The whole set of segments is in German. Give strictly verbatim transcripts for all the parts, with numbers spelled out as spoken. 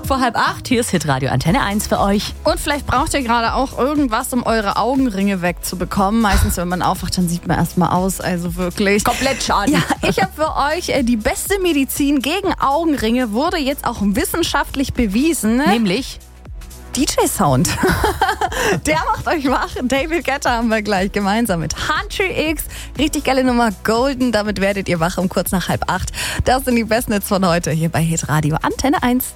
Acht vor halb acht, hier ist Hitradio Antenne eins für euch. Und vielleicht braucht ihr gerade auch irgendwas, um eure Augenringe wegzubekommen. Meistens, wenn man aufwacht, dann sieht man erstmal aus, also wirklich. Komplett schaden. Ja, ich habe für euch äh, die beste Medizin gegen Augenringe, wurde jetzt auch wissenschaftlich bewiesen. Ne? Nämlich D J-Sound. Der macht euch wach. David Guetta haben wir gleich gemeinsam mit Country X. Richtig geile Nummer, Golden. Damit werdet ihr wach um kurz nach halb acht. Das sind die besten Hits von heute hier bei Hitradio Antenne eins.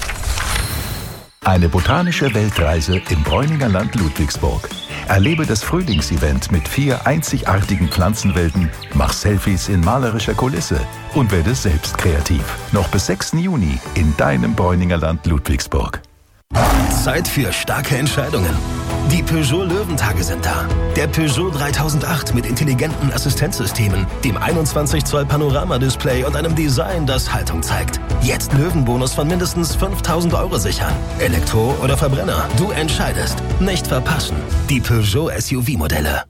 Eine botanische Weltreise im Bräuninger Land Ludwigsburg. Erlebe das Frühlingsevent mit vier einzigartigen Pflanzenwelten, mach Selfies in malerischer Kulisse und werde selbst kreativ. Noch bis sechsten Juni in deinem Bräuninger Land Ludwigsburg. Zeit für starke Entscheidungen. Die Peugeot Löwentage sind da. Der Peugeot dreitausendacht mit intelligenten Assistenzsystemen, dem einundzwanzig Zoll Panoramadisplay und einem Design, das Haltung zeigt. Jetzt Löwenbonus von mindestens fünftausend Euro sichern. Elektro oder Verbrenner, du entscheidest. Nicht verpassen. Die Peugeot S U V-Modelle.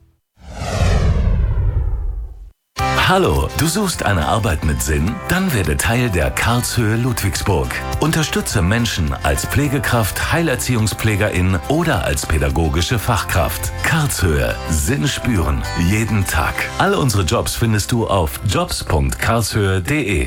Hallo, du suchst eine Arbeit mit Sinn? Dann werde Teil der Karlshöhe Ludwigsburg. Unterstütze Menschen als Pflegekraft, Heilerziehungspflegerin oder als pädagogische Fachkraft. Karlshöhe, Sinn spüren, jeden Tag. Alle unsere Jobs findest du auf jobs punkt karlshöhe punkt de.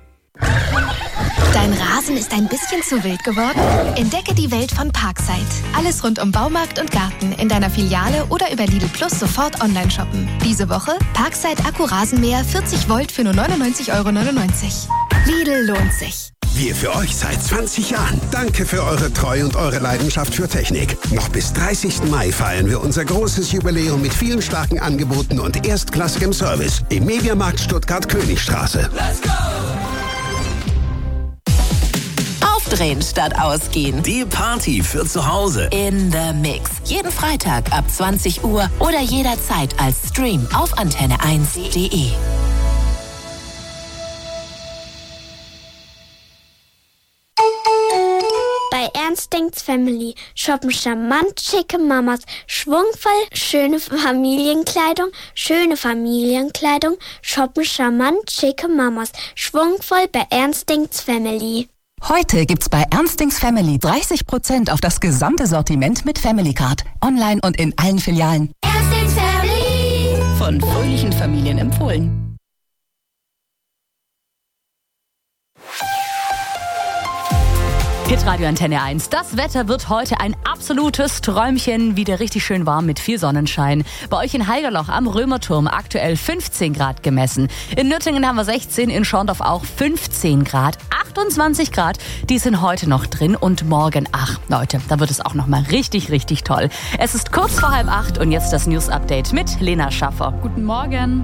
Dein Rasen ist ein bisschen zu wild geworden? Entdecke die Welt von Parkside. Alles rund um Baumarkt und Garten in deiner Filiale oder über Lidl Plus sofort online shoppen. Diese Woche Parkside Akku-Rasenmäher vierzig Volt für nur neunundneunzig Euro neunundneunzig. Lidl lohnt sich. Wir für euch seit zwanzig Jahren. Danke für eure Treue und eure Leidenschaft für Technik. Noch bis dreißigsten Mai feiern wir unser großes Jubiläum mit vielen starken Angeboten und erstklassigem Service im Mediamarkt Stuttgart-Königstraße. Let's go! Aufdrehen statt ausgehen. Die Party für zu Hause. In the Mix. Jeden Freitag ab zwanzig Uhr oder jederzeit als Stream auf antenne eins punkt de. Bei Ernstings Family shoppen charmant schicke Mamas, schwungvoll schöne Familienkleidung, schöne Familienkleidung, shoppen charmant schicke Mamas, schwungvoll bei Ernstings Family. Heute gibt's bei Ernstings Family dreißig Prozent auf das gesamte Sortiment mit Family Card. Online und in allen Filialen. Ernstings Family. Von fröhlichen Familien empfohlen. Hitradio Antenne eins. Das Wetter wird heute ein absolutes Träumchen. Wieder richtig schön warm mit viel Sonnenschein. Bei euch in Haigerloch am Römerturm aktuell fünfzehn Grad gemessen. In Nürtingen haben wir sechzehn, in Schorndorf auch fünfzehn Grad. achtundzwanzig Grad, die sind heute noch drin und morgen, ach Leute, da wird es auch noch mal richtig, richtig toll. Es ist kurz vor halb acht und jetzt das News-Update mit Lena Schaffer. Guten Morgen.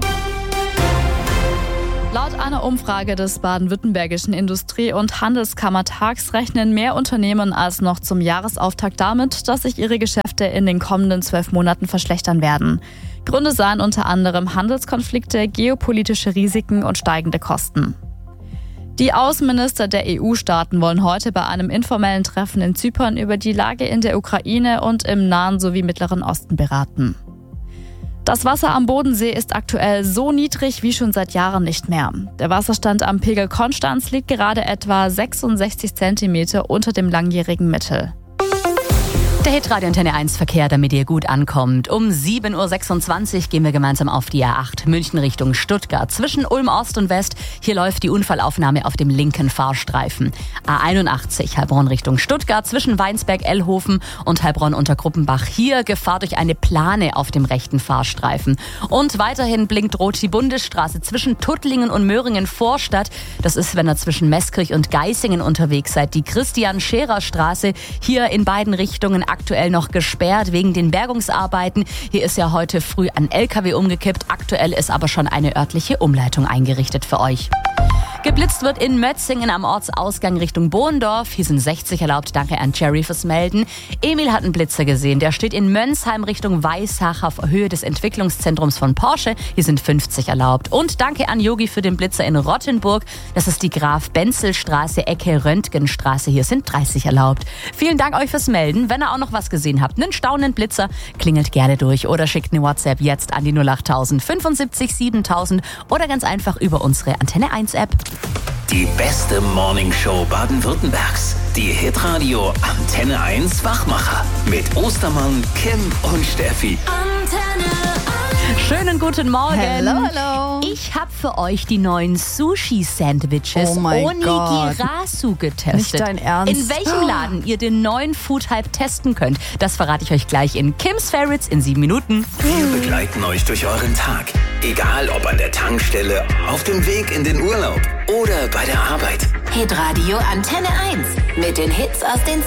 Laut einer Umfrage des baden-württembergischen Industrie- und Handelskammertags rechnen mehr Unternehmen als noch zum Jahresauftakt damit, dass sich ihre Geschäfte in den kommenden zwölf Monaten verschlechtern werden. Gründe seien unter anderem Handelskonflikte, geopolitische Risiken und steigende Kosten. Die Außenminister der E U-Staaten wollen heute bei einem informellen Treffen in Zypern über die Lage in der Ukraine und im Nahen sowie Mittleren Osten beraten. Das Wasser am Bodensee ist aktuell so niedrig wie schon seit Jahren nicht mehr. Der Wasserstand am Pegel Konstanz liegt gerade etwa sechsundsechzig Zentimeter unter dem langjährigen Mittel. Der Hitradio Antenne eins Verkehr, damit ihr gut ankommt. Um sieben Uhr sechsundzwanzig gehen wir gemeinsam auf die A acht München Richtung Stuttgart. Zwischen Ulm Ost und West, hier läuft die Unfallaufnahme auf dem linken Fahrstreifen. A einundachtzig Heilbronn Richtung Stuttgart zwischen Weinsberg-Ellhofen und Heilbronn-Untergruppenbach. Hier Gefahr durch eine Plane auf dem rechten Fahrstreifen. Und weiterhin blinkt rot die Bundesstraße zwischen Tuttlingen und Möhringen-Vorstadt. Das ist, wenn ihr zwischen Meßkirch und Geisingen unterwegs seid. Die Christian-Scherer-Straße hier in beiden Richtungen aktuell noch gesperrt wegen den Bergungsarbeiten. Hier ist ja heute früh ein L K W umgekippt. Aktuell ist aber schon eine örtliche Umleitung eingerichtet für euch. Geblitzt wird in Mötzingen am Ortsausgang Richtung Bohndorf. Hier sind sechzig erlaubt. Danke an Jerry fürs Melden. Emil hat einen Blitzer gesehen. Der steht in Mönsheim Richtung Weissach auf Höhe des Entwicklungszentrums von Porsche. Hier sind fünfzig erlaubt. Und danke an Yogi für den Blitzer in Rottenburg. Das ist die Graf-Benzel-Straße, Ecke Röntgenstraße. Hier sind dreißig erlaubt. Vielen Dank euch fürs Melden. Wenn ihr auch noch was gesehen habt, einen staunenden Blitzer, klingelt gerne durch oder schickt eine WhatsApp jetzt an die null acht null null null fünfundsiebzig siebentausend oder ganz einfach über unsere Antenne eins App. Die beste Morningshow Baden-Württembergs. Die Hitradio Antenne eins Wachmacher. Mit Ostermann, Kim und Steffi. Antenne eins. Schönen guten Morgen. Hello, hello. Ich habe für euch die neuen Sushi-Sandwiches Oh mein Onigirasu getestet. Nicht dein Ernst? In welchem Laden ihr den neuen Food-Hype testen könnt, das verrate ich euch gleich in Kim's Favorites in sieben Minuten. Wir begleiten euch durch euren Tag. Egal ob an der Tankstelle, auf dem Weg in den Urlaub oder bei der Arbeit. Hitradio Antenne eins mit den Hits aus den